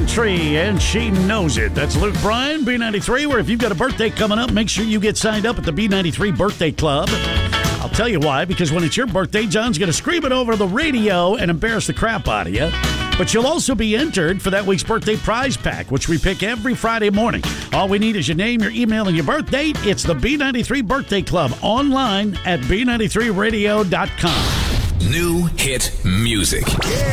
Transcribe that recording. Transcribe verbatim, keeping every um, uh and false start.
country, and she knows it. That's Luke Bryan, B ninety-three, where if you've got a birthday coming up, make sure you get signed up at the B ninety-three Birthday Club. I'll tell you why, because when it's your birthday, John's going to scream it over the radio and embarrass the crap out of you. But you'll also be entered for that week's birthday prize pack, which we pick every Friday morning. All we need is your name, your email, and your birth date. It's the B ninety-three Birthday Club online at b ninety-three radio dot com. New hit music. Yeah.